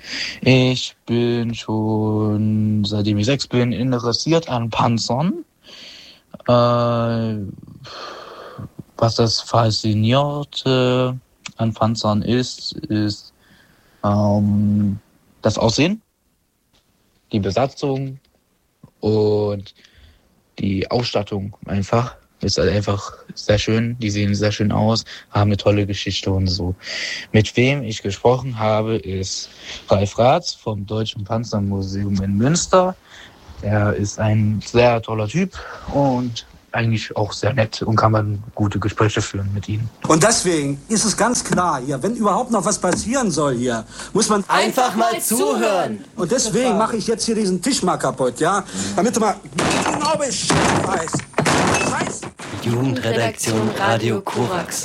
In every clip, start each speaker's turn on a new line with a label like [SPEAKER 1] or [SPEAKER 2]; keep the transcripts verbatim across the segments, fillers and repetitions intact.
[SPEAKER 1] Ich bin schon, seitdem ich sechs bin, interessiert an Panzern. Äh, was das Faszinierende an Panzern ist, ist ähm, das Aussehen, die Besatzung und die Ausstattung einfach. Ist halt einfach sehr schön, die sehen sehr schön aus, haben eine tolle Geschichte und so. Mit wem ich gesprochen habe, ist Ralf Ratz vom Deutschen Panzermuseum in Münster. Er ist ein sehr toller Typ und eigentlich auch sehr nett und kann man gute Gespräche führen mit ihm.
[SPEAKER 2] Und deswegen ist es ganz klar hier, wenn überhaupt noch was passieren soll hier, muss man
[SPEAKER 3] einfach mal zuhören.
[SPEAKER 2] Und deswegen mache ich jetzt hier diesen Tisch mal kaputt, ja? Damit du mal genau Bescheid weißt. Scheiße.
[SPEAKER 3] Jugendredaktion Radio Korax.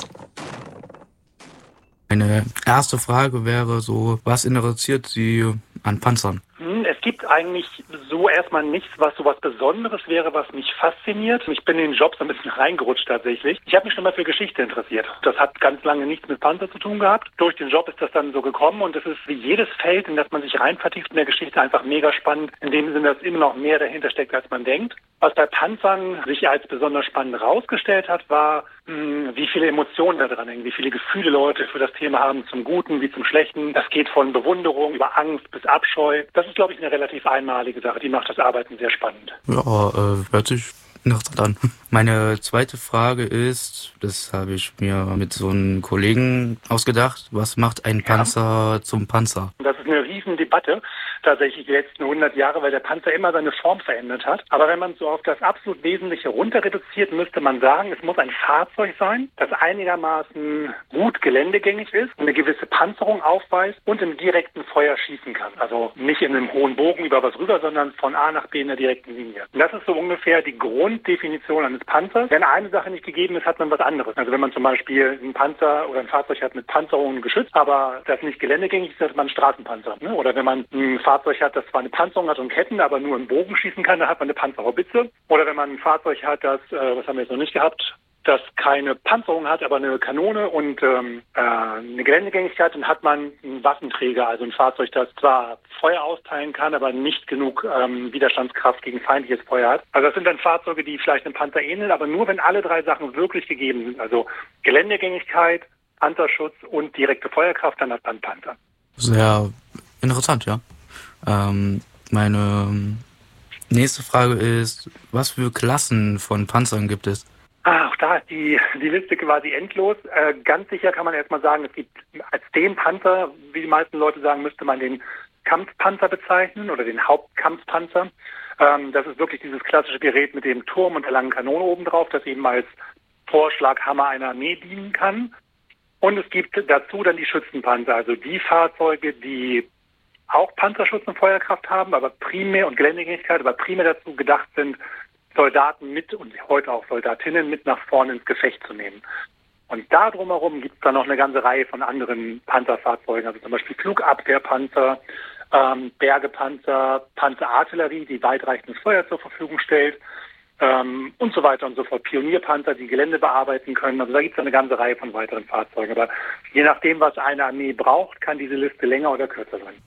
[SPEAKER 4] Meine erste Frage wäre so, was interessiert Sie an Panzern?
[SPEAKER 5] Es gibt eigentlich so erstmal nichts, was so was Besonderes wäre, was mich fasziniert. Ich bin in den Job so ein bisschen reingerutscht tatsächlich. Ich habe mich schon mal für Geschichte interessiert. Das hat ganz lange nichts mit Panzer zu tun gehabt. Durch den Job ist das dann so gekommen und es ist wie jedes Feld, in das man sich rein vertieft in der Geschichte, einfach mega spannend. In dem Sinne, dass immer noch mehr dahinter steckt, als man denkt. Was bei Panzern sich als besonders spannend herausgestellt hat, war, mh, wie viele Emotionen da dran hängen, wie viele Gefühle Leute für das Thema haben, zum Guten wie zum Schlechten. Das geht von Bewunderung über Angst bis Abscheu. Das ist, glaube ich, eine relativ einmalige Sache. Die macht das Arbeiten sehr spannend.
[SPEAKER 4] Ja, äh, hört sich interessant an. Meine zweite Frage ist, das habe ich mir mit so einem Kollegen ausgedacht, was macht ein Panzer ja. zum Panzer?
[SPEAKER 5] Das ist eine riesen Debatte, tatsächlich die letzten hundert Jahre, weil der Panzer immer seine Form verändert hat. Aber wenn man so auf das absolut Wesentliche runter reduziert, müsste man sagen, es muss ein Fahrzeug sein, das einigermaßen gut geländegängig ist, eine gewisse Panzerung aufweist und im direkten Feuer schießen kann. Also nicht in einem hohen Bogen über was rüber, sondern von A nach B in der direkten Linie. Und das ist so ungefähr die Grunddefinition eines Panzers. Wenn eine Sache nicht gegeben ist, hat man was anderes. Also wenn man zum Beispiel einen Panzer oder ein Fahrzeug hat mit Panzerung geschützt, aber das nicht geländegängig ist, hat man einen Straßenpanzer. Ne? Oder wenn man ein Fahrzeug hat, das zwar eine Panzerung hat und Ketten, aber nur einen Bogen schießen kann, dann hat man eine Panzerhaubitze. Oder wenn man ein Fahrzeug hat, das, äh, was haben wir jetzt noch nicht gehabt, das keine Panzerung hat, aber eine Kanone und ähm, äh, eine Geländegängigkeit, dann hat man einen Waffenträger, also ein Fahrzeug, das zwar Feuer austeilen kann, aber nicht genug ähm, Widerstandskraft gegen feindliches Feuer hat. Also das sind dann Fahrzeuge, die vielleicht einem Panzer ähneln, aber nur wenn alle drei Sachen wirklich gegeben sind, also Geländegängigkeit, Panzerschutz und direkte Feuerkraft, dann hat man einen Panzer.
[SPEAKER 4] Sehr interessant, ja. Ähm, meine nächste Frage ist, was für Klassen von Panzern gibt es?
[SPEAKER 5] Ah, auch da ist die, die Liste quasi endlos. Äh, ganz sicher kann man erstmal sagen, es gibt als den Panzer, wie die meisten Leute sagen, müsste man den Kampfpanzer bezeichnen oder den Hauptkampfpanzer. Ähm, das ist wirklich dieses klassische Gerät mit dem Turm und der langen Kanone oben drauf, das eben als Vorschlaghammer einer Armee dienen kann. Und es gibt dazu dann die Schützenpanzer, also die Fahrzeuge, die auch Panzerschutz und Feuerkraft haben, aber primär und Geländegängigkeit, aber primär dazu gedacht sind, Soldaten mit und heute auch Soldatinnen mit nach vorne ins Gefecht zu nehmen. Und da drumherum gibt es dann noch eine ganze Reihe von anderen Panzerfahrzeugen, also zum Beispiel Flugabwehrpanzer, ähm, Bergepanzer, Panzerartillerie, die weitreichendes Feuer zur Verfügung stellt ähm, und so weiter und so fort. Pionierpanzer, die Gelände bearbeiten können. Also da gibt es eine ganze Reihe von weiteren Fahrzeugen. Aber je nachdem, was eine Armee braucht, kann diese Liste länger oder kürzer sein.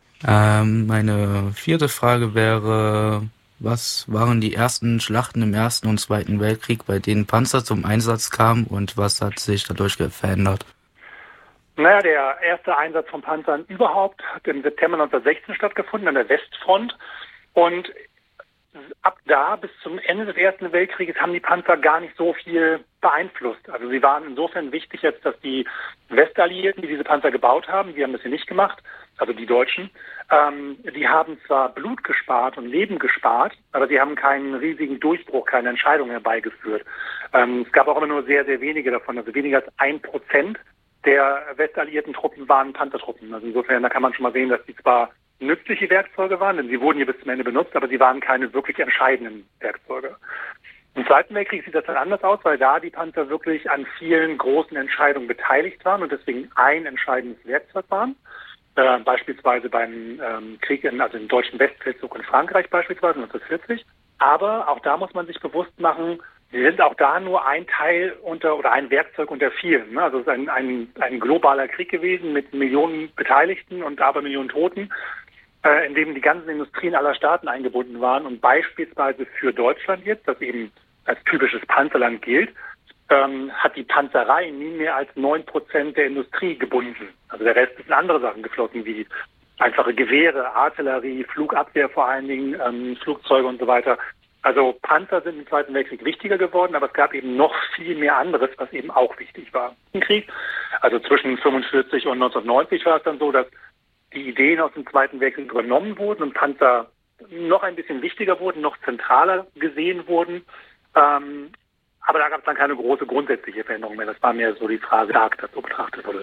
[SPEAKER 4] Ähm, meine vierte Frage wäre, was waren die ersten Schlachten im Ersten und Zweiten Weltkrieg, bei denen Panzer zum Einsatz kamen und was hat sich dadurch verändert?
[SPEAKER 5] Naja, der erste Einsatz von Panzern überhaupt hat im September neunzehnhundertsechzehn stattgefunden an der Westfront und ab da bis zum Ende des Ersten Weltkrieges haben die Panzer gar nicht so viel beeinflusst. Also sie waren insofern wichtig jetzt, dass die Westalliierten, die diese Panzer gebaut haben, die haben das hier nicht gemacht, also die Deutschen, ähm, die haben zwar Blut gespart und Leben gespart, aber sie haben keinen riesigen Durchbruch, keine Entscheidung herbeigeführt. Ähm, es gab auch immer nur sehr, sehr wenige davon, also weniger als ein Prozent der westalliierten Truppen waren Panzertruppen. Also insofern, da kann man schon mal sehen, dass die zwar nützliche Werkzeuge waren, denn sie wurden hier bis zum Ende benutzt, aber sie waren keine wirklich entscheidenden Werkzeuge. Im Zweiten Weltkrieg sieht das dann anders aus, weil da die Panzer wirklich an vielen großen Entscheidungen beteiligt waren und deswegen ein entscheidendes Werkzeug waren. Äh, beispielsweise beim ähm, Krieg, in, also im deutschen Westfeldzug in Frankreich beispielsweise neunzehnhundertvierzig. Aber auch da muss man sich bewusst machen, Sie sind auch da nur ein Teil unter oder ein Werkzeug unter vielen. Ne? Also es ist ein, ein, ein globaler Krieg gewesen mit Millionen Beteiligten und Abermillionen Toten, äh, in dem die ganzen Industrien aller Staaten eingebunden waren. Und beispielsweise für Deutschland jetzt, das eben als typisches Panzerland gilt, ähm, hat die Panzerei nie mehr als neun Prozent der Industrie gebunden. Also der Rest ist in andere Sachen geflossen, wie einfache Gewehre, Artillerie, Flugabwehr vor allen Dingen, ähm, Flugzeuge und so weiter. Also Panzer sind im Zweiten Weltkrieg wichtiger geworden, aber es gab eben noch viel mehr anderes, was eben auch wichtig war im Krieg. Also zwischen fünfundvierzig und neunzehnhundertneunzig war es dann so, dass die Ideen aus dem Zweiten Weltkrieg übernommen wurden und Panzer noch ein bisschen wichtiger wurden, noch zentraler gesehen wurden. Ähm, aber da gab es dann keine große grundsätzliche Veränderung mehr. Das war mehr so die Frage, wie das so betrachtet wurde.